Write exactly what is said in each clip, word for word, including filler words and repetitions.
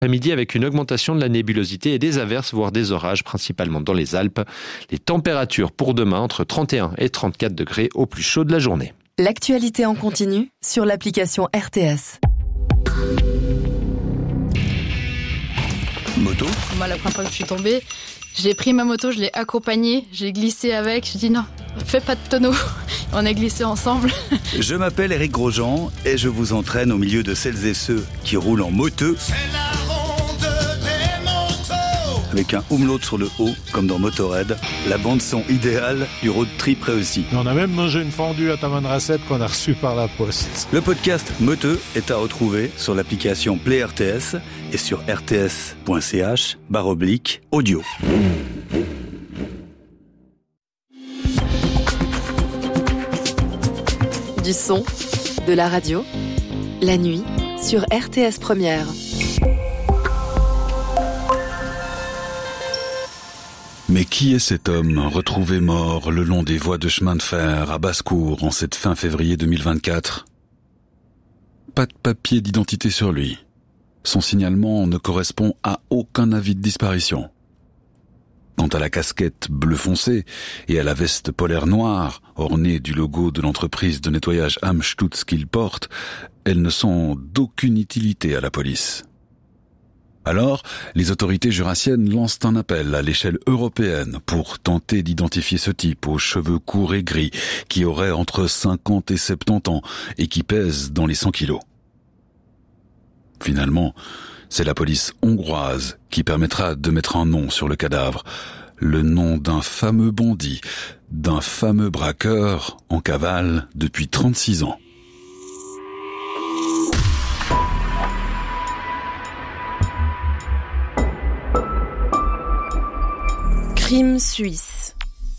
Midi avec une augmentation de la nébulosité et des averses, voire des orages, principalement dans les Alpes. Les températures pour demain entre trente et un et trente-quatre degrés au plus chaud de la journée. L'actualité en continu sur l'application R T S. Moto ? Moi, la première fois que je suis tombée, j'ai pris ma moto, je l'ai accompagnée, j'ai glissé avec, j'ai dit non, fais pas de tonneau. On a glissé ensemble. Je m'appelle Éric Grosjean et je vous entraîne au milieu de celles et ceux qui roulent en moteux. C'est la ronde des motos. Avec un umlaut sur le haut, comme dans Motorhead, la bande-son idéale du road trip réussi. On a même mangé une fondue à Tamanrasset qu'on a reçue par la poste. Le podcast Moteux est à retrouver sur l'application Play R T S et sur r t s point c h barre oblique audio. Du son, de la radio, la nuit sur R T S Première. Mais qui est cet homme retrouvé mort le long des voies de chemin de fer à Basse-Cour en cette fin février deux mille vingt-quatre ? Pas de papier d'identité sur lui. Son signalement ne correspond à aucun avis de disparition. Quant à la casquette bleu foncé et à la veste polaire noire, ornée du logo de l'entreprise de nettoyage Amstutz qu'il porte, elles ne sont d'aucune utilité à la police. Alors, les autorités jurassiennes lancent un appel à l'échelle européenne pour tenter d'identifier ce type aux cheveux courts et gris qui aurait entre cinquante et soixante-dix ans et qui pèse dans les cent kilos. Finalement, c'est la police hongroise qui permettra de mettre un nom sur le cadavre, le nom d'un fameux bandit, d'un fameux braqueur en cavale depuis trente-six ans. Crime suisse.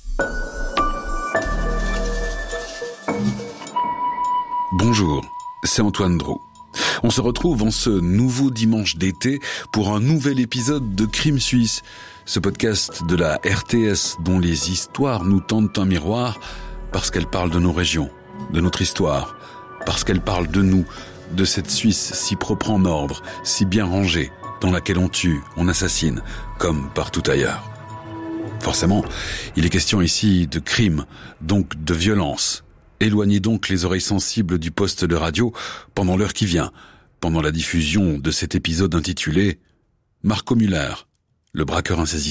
Bonjour, c'est Antoine Drou. On se retrouve en ce nouveau dimanche d'été pour un nouvel épisode de Crime Suisse, ce podcast de la R T S dont les histoires nous tendent un miroir parce qu'elles parlent de nos régions, de notre histoire, parce qu'elles parlent de nous, de cette Suisse si propre en ordre, si bien rangée, dans laquelle on tue, on assassine, comme partout ailleurs. Forcément, il est question ici de crime, donc de violence. Éloignez donc les oreilles sensibles du poste de radio pendant l'heure qui vient, pendant la diffusion de cet épisode intitulé « Marco Müller, le braqueur insaisissable ».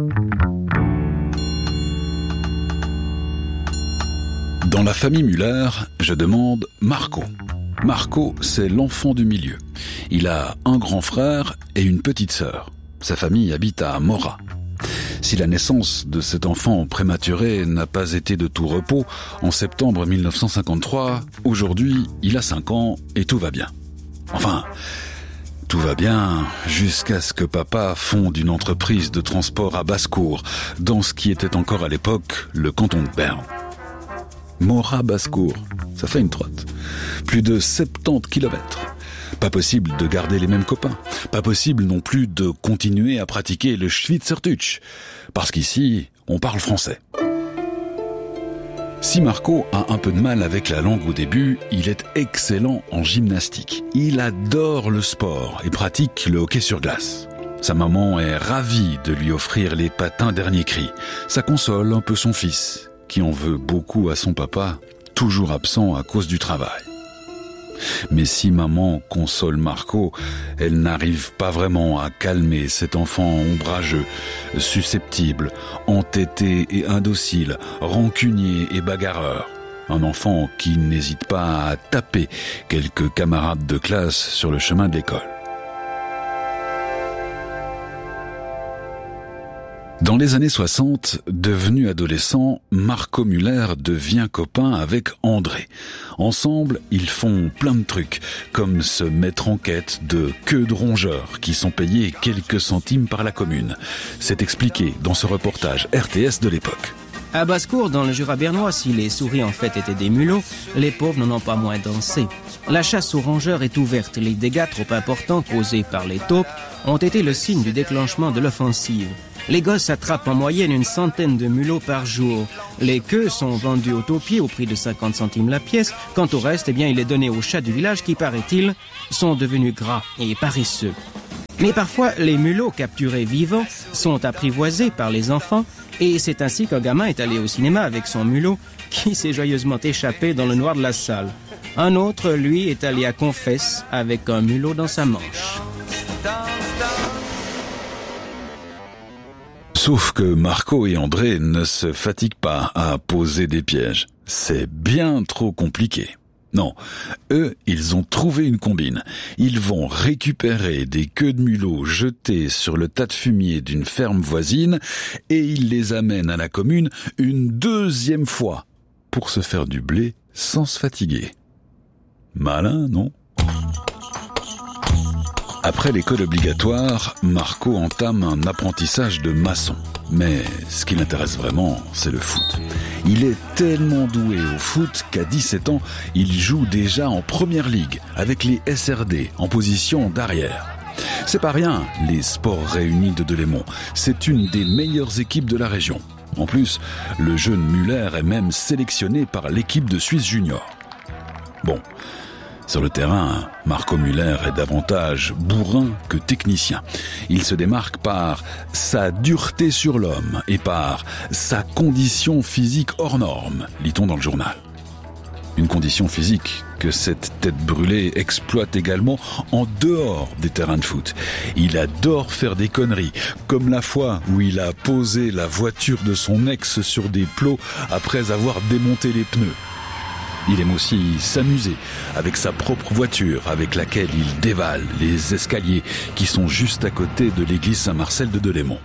Dans la famille Müller, je demande Marco. Marco, c'est l'enfant du milieu. Il a un grand frère et une petite sœur. Sa famille habite à Mora. Si la naissance de cet enfant prématuré n'a pas été de tout repos, en septembre mille neuf cent cinquante-trois, aujourd'hui, il a cinq ans et tout va bien. Enfin, tout va bien jusqu'à ce que papa fonde une entreprise de transport à Basse-Cour, dans ce qui était encore à l'époque le canton de Berne. Mora Basse-Cour, ça fait une trotte. Plus de soixante-dix kilomètres. Pas possible de garder les mêmes copains. Pas possible non plus de continuer à pratiquer le Schweizerdeutsch. Parce qu'ici, on parle français. Si Marco a un peu de mal avec la langue au début, il est excellent en gymnastique. Il adore le sport et pratique le hockey sur glace. Sa maman est ravie de lui offrir les patins dernier cri. Ça console un peu son fils, qui en veut beaucoup à son papa, toujours absent à cause du travail. Mais si maman console Marco, elle n'arrive pas vraiment à calmer cet enfant ombrageux, susceptible, entêté et indocile, rancunier et bagarreur. Un enfant qui n'hésite pas à taper quelques camarades de classe sur le chemin de l'école. Dans les années soixante, devenu adolescent, Marco Müller devient copain avec André. Ensemble, ils font plein de trucs, comme se mettre en quête de queues de rongeurs qui sont payées quelques centimes par la commune. C'est expliqué dans ce reportage R T S de l'époque. À Basse-Cour, dans le Jura bernois, si les souris en fait étaient des mulots, les pauvres n'en ont pas moins dansé. La chasse aux rongeurs est ouverte. Les dégâts trop importants causés par les taupes ont été le signe du déclenchement de l'offensive. Les gosses attrapent en moyenne une centaine de mulots par jour. Les queues sont vendues au taupier au prix de cinquante centimes la pièce. Quant au reste, eh bien, il est donné aux chats du village qui, paraît-il, sont devenus gras et paresseux. Mais parfois, les mulots capturés vivants sont apprivoisés par les enfants et c'est ainsi qu'un gamin est allé au cinéma avec son mulot qui s'est joyeusement échappé dans le noir de la salle. Un autre, lui, est allé à Confesse avec un mulot dans sa manche. Sauf que Marco et André ne se fatiguent pas à poser des pièges. C'est bien trop compliqué. Non, eux, ils ont trouvé une combine. Ils vont récupérer des queues de mulots jetées sur le tas de fumier d'une ferme voisine et ils les amènent à la commune une deuxième fois pour se faire du blé sans se fatiguer. Malin, non ? Après l'école obligatoire, Marco entame un apprentissage de maçon. Mais ce qui l'intéresse vraiment, c'est le foot. Il est tellement doué au foot qu'à dix-sept ans, il joue déjà en première ligue avec les S R D en position d'arrière. C'est pas rien, les Sports Réunis de Delémont. C'est une des meilleures équipes de la région. En plus, le jeune Muller est même sélectionné par l'équipe de Suisse junior. Bon, sur le terrain, Marco Muller est davantage bourrin que technicien. Il se démarque par sa dureté sur l'homme et par sa condition physique hors norme, lit-on dans le journal. Une condition physique que cette tête brûlée exploite également en dehors des terrains de foot. Il adore faire des conneries, comme la fois où il a posé la voiture de son ex sur des plots après avoir démonté les pneus. Il aime aussi s'amuser avec sa propre voiture avec laquelle il dévale les escaliers qui sont juste à côté de l'église Saint-Marcel de Delémont.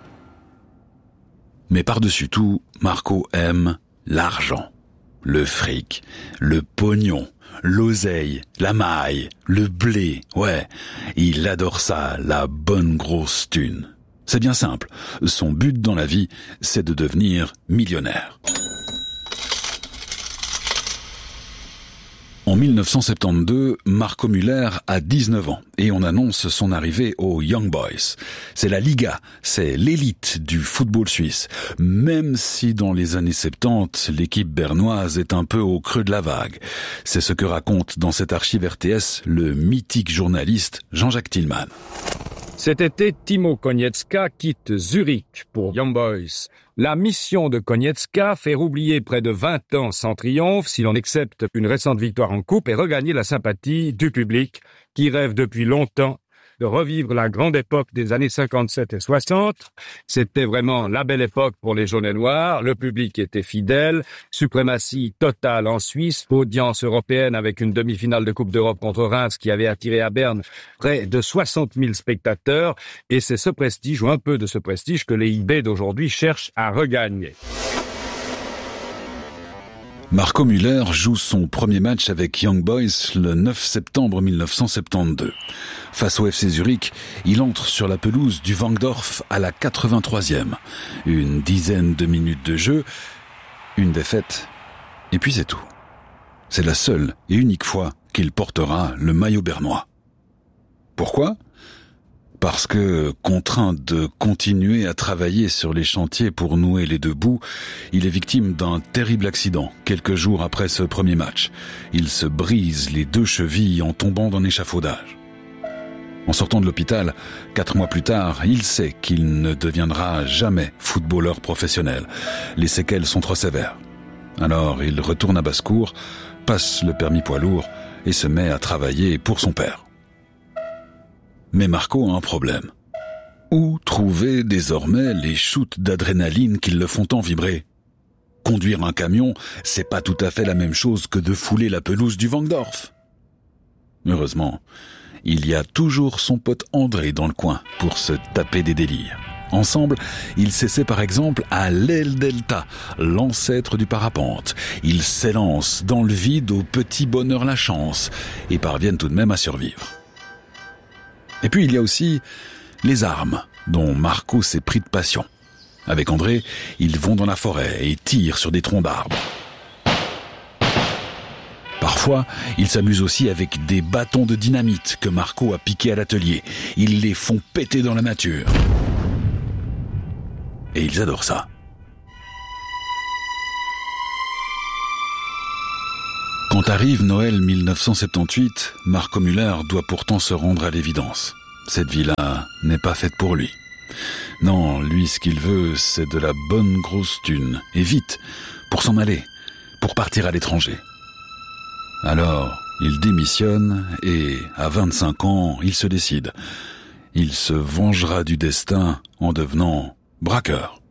Mais par-dessus tout, Marco aime l'argent, le fric, le pognon, l'oseille, la maille, le blé. Ouais, il adore ça, la bonne grosse thune. C'est bien simple, son but dans la vie, c'est de devenir millionnaire. En dix-neuf cent soixante-douze, Marco Muller a dix-neuf ans et on annonce son arrivée aux Young Boys. C'est la Liga, c'est l'élite du football suisse. Même si dans les années soixante-dix, l'équipe bernoise est un peu au creux de la vague. C'est ce que raconte dans cette archive R T S le mythique journaliste Jean-Jacques Tillman. Cet été, Timo Konietzka quitte Zurich pour Young Boys. La mission de Konietzka, faire oublier près de vingt ans sans triomphe, si l'on accepte une récente victoire en coupe, et regagner la sympathie du public qui rêve depuis longtemps de revivre la grande époque des années cinquante-sept et soixante. C'était vraiment la belle époque pour les jaunes et noirs. Le public était fidèle. Suprématie totale en Suisse. Audience européenne avec une demi-finale de Coupe d'Europe contre Reims qui avait attiré à Berne près de soixante mille spectateurs. Et c'est ce prestige, ou un peu de ce prestige, que les I B d'aujourd'hui cherchent à regagner. Marco Muller joue son premier match avec Young Boys le neuf septembre dix-neuf cent soixante-douze. Face au F C Zurich, il entre sur la pelouse du Wankdorf à la quatre-vingt-troisième. Une dizaine de minutes de jeu, une défaite, et puis c'est tout. C'est la seule et unique fois qu'il portera le maillot bernois. Pourquoi ? Parce que, contraint de continuer à travailler sur les chantiers pour nouer les deux bouts, il est victime d'un terrible accident quelques jours après ce premier match. Il se brise les deux chevilles en tombant d'un échafaudage. En sortant de l'hôpital, quatre mois plus tard, il sait qu'il ne deviendra jamais footballeur professionnel. Les séquelles sont trop sévères. Alors il retourne à basse-cour, passe le permis poids lourd et se met à travailler pour son père. Mais Marco a un problème. Où trouver désormais les shoots d'adrénaline qui le font tant vibrer ? Conduire un camion, c'est pas tout à fait la même chose que de fouler la pelouse du Wankdorf. Heureusement, il y a toujours son pote André dans le coin pour se taper des délires. Ensemble, ils s'essaient par exemple à l'aile delta, l'ancêtre du parapente. Ils s'élancent dans le vide au petit bonheur la chance et parviennent tout de même à survivre. Et puis il y a aussi les armes, dont Marco s'est pris de passion. Avec André, ils vont dans la forêt et tirent sur des troncs d'arbres. Parfois, ils s'amusent aussi avec des bâtons de dynamite que Marco a piqués à l'atelier. Ils les font péter dans la nature. Et ils adorent ça. Quand arrive Noël dix-neuf cent soixante-dix-huit, Marco Muller doit pourtant se rendre à l'évidence. Cette vie-là n'est pas faite pour lui. Non, lui, ce qu'il veut, c'est de la bonne grosse thune. Et vite, pour s'en aller, pour partir à l'étranger. Alors, il démissionne et, à vingt-cinq ans, il se décide. Il se vengera du destin en devenant braqueur.